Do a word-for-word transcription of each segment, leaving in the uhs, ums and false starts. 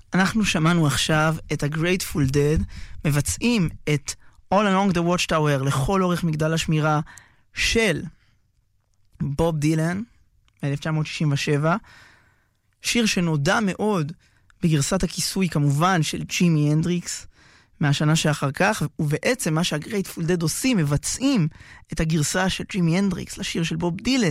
אנחנו שמענו עכשיו את ה-Grateful Dead מבצעים את All Along the Watchtower לכל אורך מגדל השמירה של בוב דילן ב-אלף תשע מאות שישים ושבע, שיר שנודע מאוד בגרסת הכיסוי כמובן של ג'ימי הנדריקס מהשנה שאחר כך, ובעצם מה שה-Grateful Dead עושים, מבצעים את הגרסה של ג'ימי הנדריקס לשיר של בוב דילן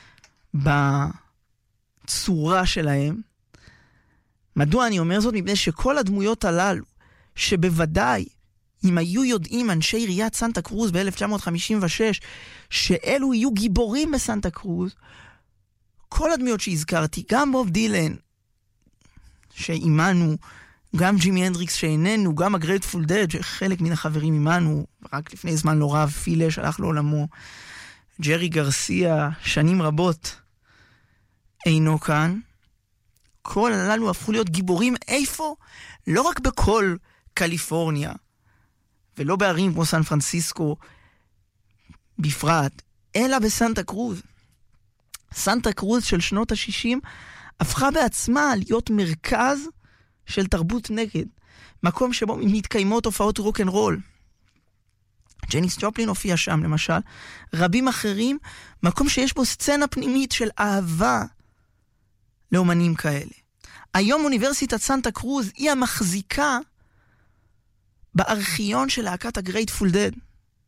בצורה שלהם. מדוע אני אומר זאת? מפני שכל הדמויות הללו, שבוודאי אם היו יודעים אנשי עיריית סנטה קרוז ב-אלף תשע מאות חמישים ושש שאלו יהיו גיבורים בסנטה קרוז, כל הדמויות שהזכרתי, גם בוב דילן שאימנו, גם ג'ימי הנדריקס שאיננו, גם ה-Grateful Dead שחלק מן החברים אימנו, רק לפני זמן לא רב פילה שלח לעולמו, ג'רי גרסיה שנים רבות אינו כאן. כל הללו הפכו להיות גיבורים איפה? לא רק בכל קליפורניה ולא בערים כמו סן פרנסיסקו בפרט, אלא בסנטה קרוז. סנטה קרוז של שנות ה-שישים הפכה בעצמה להיות מרכז של תרבות נגד, מקום שבו מתקיימות הופעות רוק אנד רול. ג'ניס ג'ופלין הופיע שם למשל, רבים אחרים, מקום שיש בו סצנה פנימית של אהבה לאומנים כאלה. היום אוניברסיטת סנטה קרוז היא המחזיקה בארכיון של להקת ה-Grateful Dead.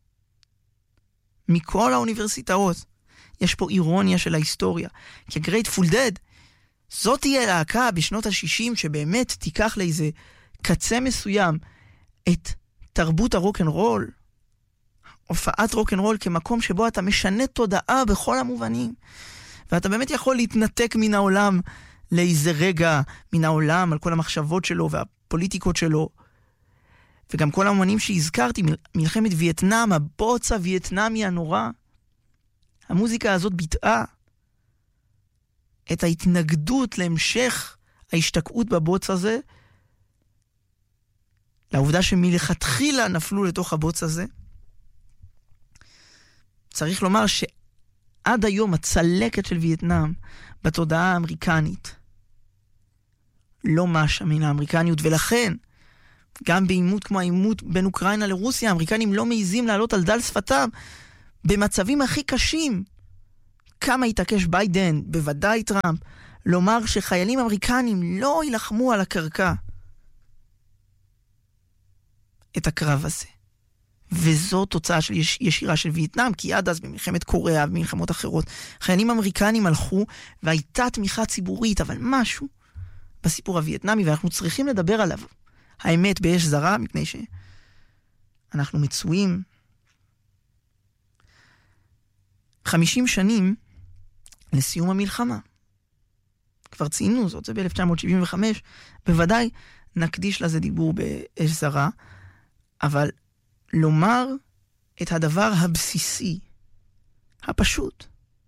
מכל האוניברסיטאות יש פה אירוניה של ההיסטוריה, כי ה-Grateful Dead זאת תהיה להקה בשנות ה-שישים שבאמת תיקח לאיזה קצה מסוים את תרבות הרוק אנד רול, הופעת רוק אנד רול כמקום שבו אתה משנה תודעה בכל המובנים, ואתה באמת יכול להתנתק מן העולם לאיזה רגע, מן העולם על כל המחשבות שלו והפוליטיקות שלו. וגם כל האמנים שהזכרתי, מלחמת וייטנאם, הבוץ הווייטנאמי הנורא, המוזיקה הזאת ביטאה את ההתנגדות להמשך ההשתקעות בבוץ הזה, לעובדה שמלכתחילה נפלו לתוך הבוץ הזה. צריך לומר שעד היום הצלקת של וייטנאם בתודעה האמריקנית לא משה מן האמריקניות, ולכן גם בעימות כמו העימות בין אוקראינה לרוסיה, האמריקנים לא מעיזים לעלות על דל שפתם במצבים הכי קשים. כמה התעקש ביידן, בוודאי טראמפ, לומר שחיילים אמריקנים לא ילחמו על הקרקע את הקרב הזה. וזו תוצאה של יש, ישירה של וייטנאם, כי עד אז במלחמת קוריאה ובמלחמות אחרות, חיילים אמריקנים הלכו והייתה תמיכה ציבורית, אבל משהו בסיפור הווייטנאמי, ואנחנו צריכים לדבר עליו. האמת באש זרה, מפני שאנחנו מצויים חמישים שנים לסיום המלחמה. כבר ציינו זאת, זה ב-אלף תשע מאות שבעים וחמש, בוודאי נקדיש לזה דיבור באש זרה, אבל לומר את הדבר הבסיסי, הפשוט,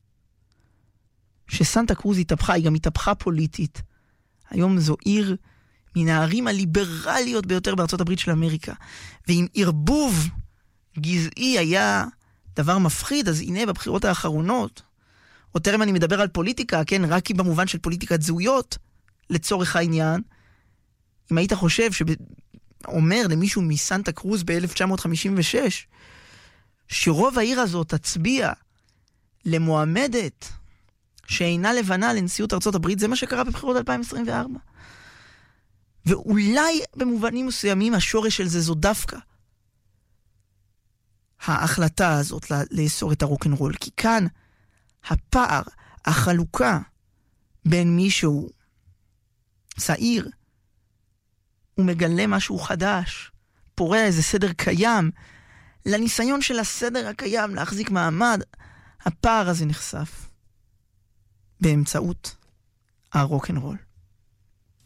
שסנטה קרוז התהפכה, היא גם התהפכה פוליטית. היום זו עיר מן הערים הליברליות ביותר בארצות הברית של אמריקה, ואם ערבוב גזעי היה דבר מפחיד, אז הנה בבחירות האחרונות, או טרם אני מדבר על פוליטיקה, כן, רק כי במובן של פוליטיקת זהויות, לצורך העניין, אם היית חושב שאומר למישהו מסנטה קרוז ב-אלף תשע מאות חמישים ושש, שרוב העיר הזאת תצביע למועמדת שאינה לבנה לנשיאות ארצות הברית, זה מה שקרה בבחירות אלפיים עשרים וארבע. ואולי במובנים מסוימים השורש של זה זו דווקא ההחלטה הזאת לאסור את הרוק אנד רול, כי כאן הפער, החלוקה בין מישהו צעיר, הוא מגלה משהו חדש, פורע איזה סדר קיים, לניסיון של הסדר הקיים להחזיק מעמד, הפער הזה נחשף באמצעות הרוק אנד רול.